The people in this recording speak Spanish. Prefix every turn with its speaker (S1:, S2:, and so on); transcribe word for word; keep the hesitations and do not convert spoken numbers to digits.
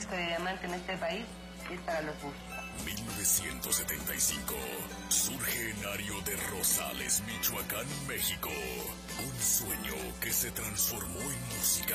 S1: disco de diamante en este país es para los búhos.
S2: mil novecientos setenta y cinco. Surge en Ario de Rosales, Michoacán, México. Un sueño que se transformó en música.